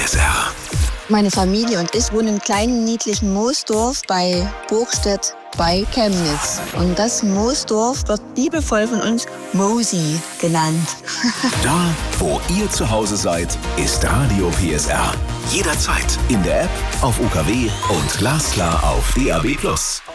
PSR. Meine Familie und ich wohnen im kleinen, niedlichen Moosdorf bei Burgstedt bei Chemnitz. Und das Moosdorf wird liebevoll von uns Mosi genannt. Da, wo ihr zu Hause seid, ist Radio PSR. Jederzeit in der App, auf UKW und glasklar auf DAB+.